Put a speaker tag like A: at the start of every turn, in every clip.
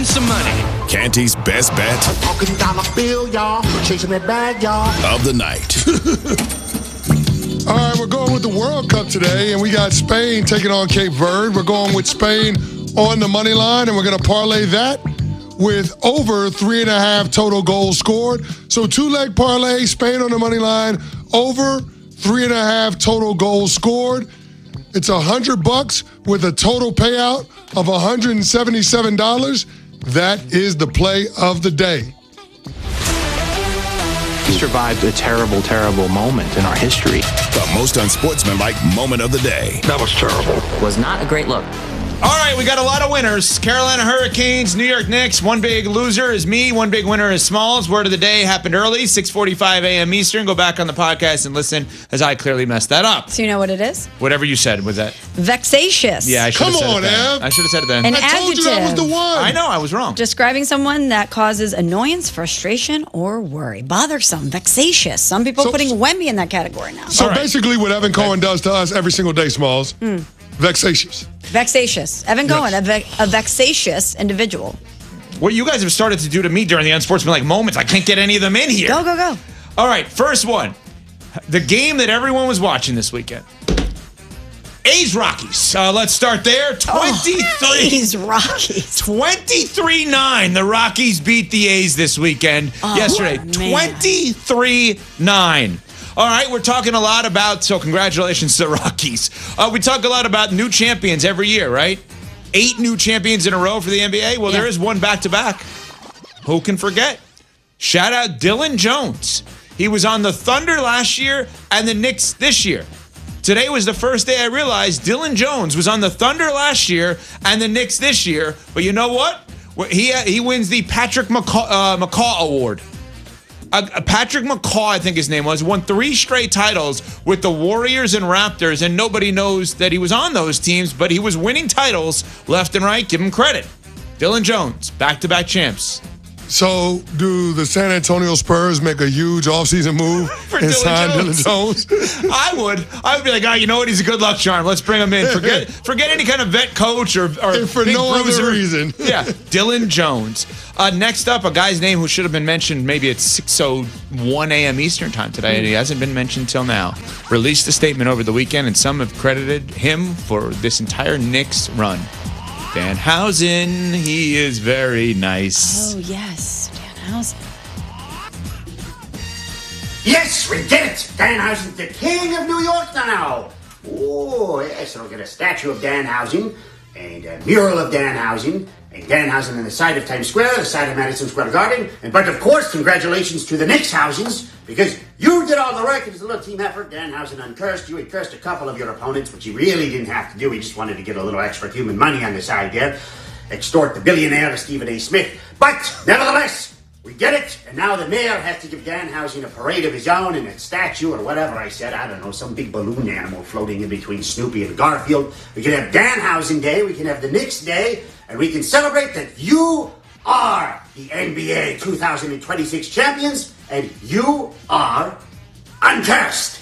A: win some money.
B: Canty's best bet
C: Talking dollar bill, y'all. Chasing that bag, y'all.
B: of the night.
D: All right, we're going with the World Cup today, and we got Spain taking on Cape Verde. We're going with Spain on the money line, and we're going to parlay that with over 3.5 total goals scored. So two-leg parlay, Spain on the money line, over 3.5 total goals scored. It's $100 with a total payout of $177. That is the play of the day.
E: We survived a terrible, terrible moment in our history.
B: The most unsportsmanlike moment of the day.
A: That was terrible.
F: Was not a great look.
G: All right, we got a lot of winners. Carolina Hurricanes, New York Knicks. One big loser is me. One big winner is Smalls. Word of the day happened early, 6:45 a.m. Eastern. Go back on the podcast and listen, as I clearly messed that up.
H: So you know what it is?
G: Whatever you said, was that?
H: Vexatious.
G: Yeah, I should have
D: Come
G: said
D: on,
G: it then.
D: Ev.
G: I should have said it then.
H: An
D: I told you that was the
H: adjective.
D: one.
G: I know, I was wrong.
H: Describing someone that causes annoyance, frustration, or worry. Bothersome, vexatious. Some people are putting Wemby in that category now.
D: So
G: All right.
D: basically what Evan Cohen does to us every single day, Smalls, vexatious.
H: Vexatious. Evan Cohen, a vexatious individual.
G: What you guys have started to do to me during the unsportsmanlike moments, I can't get any of them in here.
H: Go, go, go.
G: All right, first one. The game that everyone was watching this weekend. A's Rockies. Let's start there. 23.
H: A's Rockies.
G: 23-9. The Rockies beat the A's this weekend. Yesterday.
H: man.
G: 23-9. All right, we're talking a lot about, so congratulations to the Rockies. We talk a lot about new champions every year, right? 8 new champions in a row for the NBA. Well, there is one back-to-back. Who can forget? Shout out Dylan Jones. He was on the Thunder last year and the Knicks this year. Today was the first day I realized Dylan Jones was on the Thunder last year and the Knicks this year. But you know what? He wins the Patrick McCaw Award. Patrick McCaw, I think his name was, won 3 straight titles with the Warriors and Raptors, and nobody knows that he was on those teams, but he was winning titles left and right. Give him credit. Dylan Jones, back-to-back champs.
D: So do the San Antonio Spurs make a huge offseason move and
G: Dylan
D: sign
G: Jones.
D: Dylan Jones?
G: I would be like, you know what? He's a good luck charm. Let's bring him in. Forget any kind of vet coach or
D: And for
G: big
D: no
G: bruiser.
D: other reason.
G: Yeah, Dylan Jones. Next up, a guy's name who should have been mentioned maybe at 6:01 a.m. Eastern time today, and he hasn't been mentioned till now. Released a statement over the weekend, and some have credited him for this entire Knicks run. Danhausen, he is very nice.
H: Oh, yes. Danhausen.
C: Yes, we get it. Danhausen's the king of New York now. Oh, yes, I'll get a statue of Danhausen and a mural of Danhausen and Danhausen on the side of Times Square, the side of Madison Square Garden. But of course, congratulations to the Knicks-Hausens, because you did all the work. It was a little team effort. Danhausen uncursed you. He cursed a couple of your opponents, which he really didn't have to do. He just wanted to get a little extra human money on the side there. Extort the billionaire Stephen A. Smith. But nevertheless, we get it, and now the mayor has to give Danhausen a parade of his own and a statue or whatever I said. I don't know, some big balloon animal floating in between Snoopy and Garfield. We can have Danhausen Day, we can have the Knicks Day, and we can celebrate that you are the NBA 2026 champions, and you are uncursed.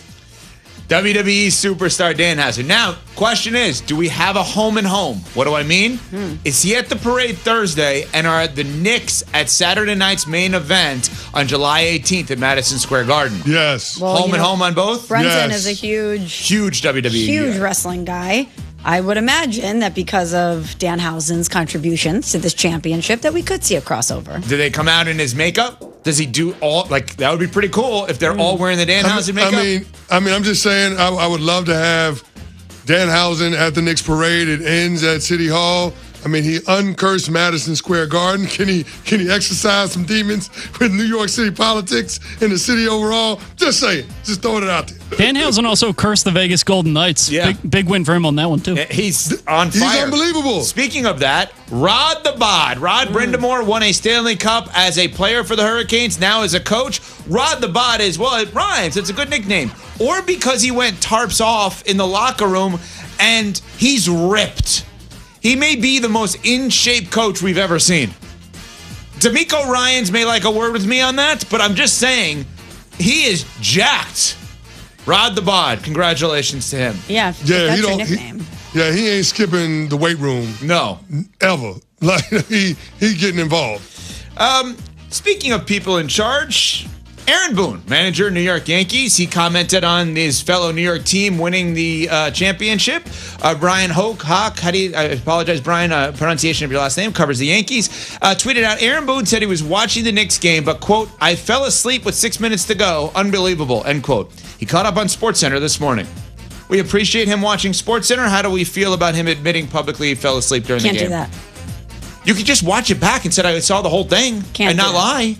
G: WWE superstar Danhausen. Now, question is, do we have a home and home? What do I mean? Is he at the parade Thursday, and are the Knicks at Saturday night's main event on July 18th at Madison Square Garden?
D: Yes.
H: Well,
G: Home and home on both?
H: Brenton
D: Yes.
H: is a
G: Huge WWE.
H: huge
G: guy.
H: wrestling guy. I would imagine that because of Danhausen's contributions to this championship that we could see a crossover.
G: Do they come out in his makeup? Does he do all, like, that would be pretty cool if they're all wearing the Danhausen makeup?
D: I mean, I'm just saying, I would love to have Danhausen at the Knicks parade. It ends at City Hall. I mean, he uncursed Madison Square Garden. Can he exercise some demons with New York City politics and the city overall? Just saying. Just throwing it out there.
I: Danhausen also cursed the Vegas Golden Knights.
G: Yeah.
I: Big win for him on that one, too.
G: He's on fire.
D: He's unbelievable.
G: Speaking of that, Rod the Bod. Rod Brindamore won a Stanley Cup as a player for the Hurricanes, now as a coach. Rod the Bod is, well, it rhymes. It's a good nickname. Or because he went tarps off in the locker room and he's ripped. He may be the most in-shape coach we've ever seen. D'Amico Ryans may like a word with me on that, but I'm just saying, he is jacked. Rod the Bod, congratulations to him.
H: Yeah, that's your nickname.
D: He ain't skipping the weight room
G: No.
D: ever. Like he getting involved.
G: Speaking of people in charge, Aaron Boone, manager of New York Yankees, he commented on his fellow New York team winning the championship. Brian Hoke, I apologize, Brian, pronunciation of your last name, covers the Yankees, tweeted out, Aaron Boone said he was watching the Knicks game, but, quote, I fell asleep with 6 minutes to go. Unbelievable, end quote. He caught up on SportsCenter this morning. We appreciate him watching SportsCenter. How do we feel about him admitting publicly he fell asleep during the game?
H: Can't do that.
G: You could just watch it back and say, I saw the whole thing and not lie.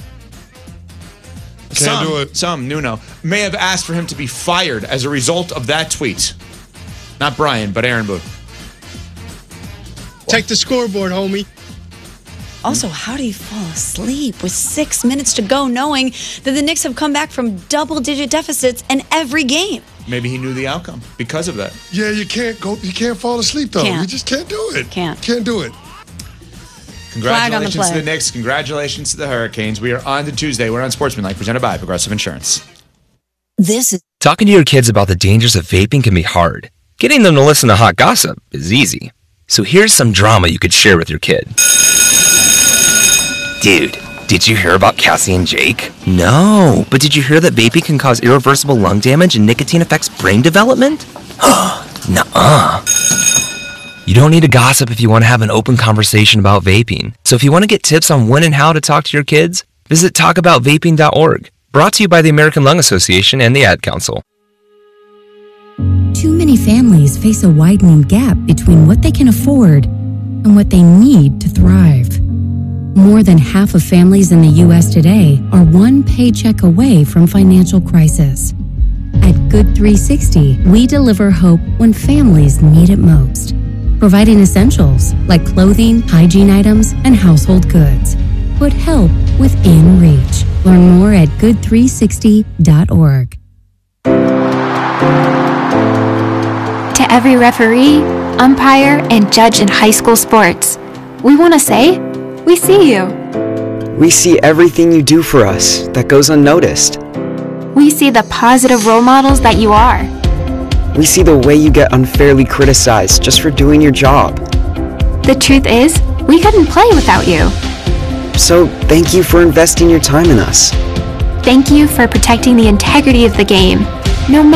D: Can't do it.
G: Some Nuno may have asked for him to be fired as a result of that tweet. Not Brian, but Aaron Boone.
A: Check the scoreboard, homie.
H: Also, how do you fall asleep with 6 minutes to go knowing that the Knicks have come back from double-digit deficits in every game?
G: Maybe he knew the outcome because of that.
D: Yeah, you can't fall asleep, though.
H: Can't.
D: You just can't do it.
H: Can't
D: do it.
G: Congratulations to the Knicks. Congratulations to the Hurricanes. We are on to Tuesday. We're on Sportsmanlike, presented by Progressive Insurance.
F: Talking to your kids about the dangers of vaping can be hard. Getting them to listen to hot gossip is easy. So here's some drama you could share with your kid. Dude, did you hear about Cassie and Jake? No, but did you hear that vaping can cause irreversible lung damage and nicotine affects brain development? Nuh-uh. You don't need to gossip if you want to have an open conversation about vaping. So if you want to get tips on when and how to talk to your kids, visit talkaboutvaping.org. Brought to you by the American Lung Association and the Ad Council.
J: Too many families face a widening gap between what they can afford and what they need to thrive. More than half of families in the U.S. today are one paycheck away from financial crisis. At Good 360, we deliver hope when families need it most, providing essentials like clothing, hygiene items, and household goods. Put help within reach. Learn more at good360.org.
K: To every referee, umpire, and judge in high school sports, we want to say, we see you.
L: We see everything you do for us that goes unnoticed.
K: We see the positive role models that you are.
L: We see the way you get unfairly criticized just for doing your job.
K: The truth is, we couldn't play without you.
L: So thank you for investing your time in us.
K: Thank you for protecting the integrity of the game, no matter